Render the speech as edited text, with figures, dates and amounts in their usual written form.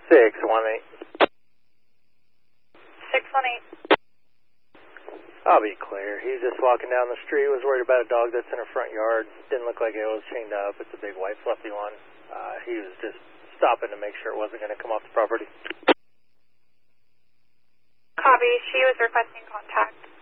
618. 618. I'll be clear. He's just walking down the street, was worried about a dog that's in her front yard. Didn't look like it was chained up. It's a big white fluffy one. He was just stopping to make sure it wasn't going to come off the property. Copy. She was requesting contact.